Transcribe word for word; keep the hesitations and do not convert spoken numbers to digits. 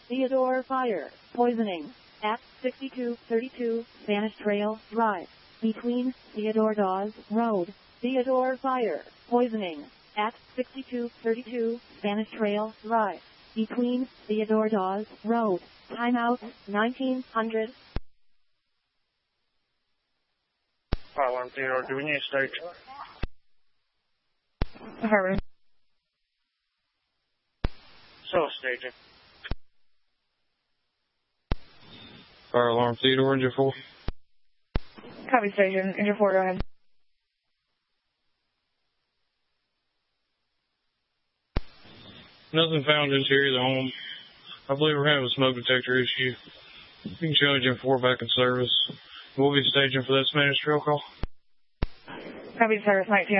Theodore Fire. Poisoning. At sixty-two thirty-two Spanish Trail Drive. Between Theodore Dawes Road. Theodore Fire. Poisoning. At sixty-two thirty-two Spanish Trail Drive. Between Theodore Dawes Road. Timeout nineteen hundred. Fire alarm Theodore, do we need a stage? Harvard. So staging. Fire alarm Theodore, engine four. Copy station. Engine four, go ahead. Nothing found interior of the home. I believe we're having a smoke detector issue. You can show engine four back in service. We'll be staging for that Spanish Trail call. Copy service nineteen.